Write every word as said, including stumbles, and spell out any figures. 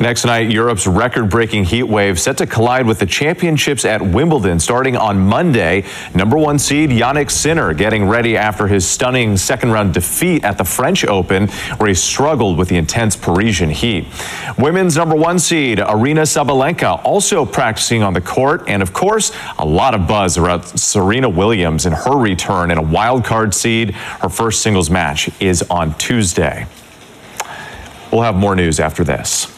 Next night, Europe's record-breaking heat wave set to collide with the championships at Wimbledon starting on Monday. Number one seed Jannik Sinner getting ready after his stunning second-round defeat at the French Open, where he struggled with the intense Parisian heat. Women's number one seed Aryna Sabalenka also practicing on the court, and of course, a lot of buzz around Serena Williams and her return in a wild card seed. Her first singles match is on Tuesday. We'll have more news after this.